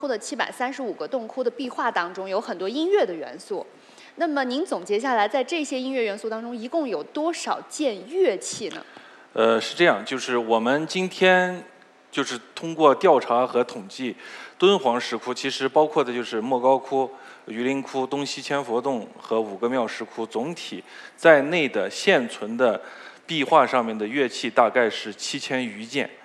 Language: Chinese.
窟的735个洞窟的壁画当中，有很多音乐的元素。那么您总结下来，在这些音乐元素当中，一共有多少件乐器呢？ 是这样，就是我们今天就是通过调查和统计，敦煌石窟其实包括的就是莫高窟、榆林窟、东西千佛洞和5个庙石窟，总体在内的现存的壁画上面的乐器大概是7000余件。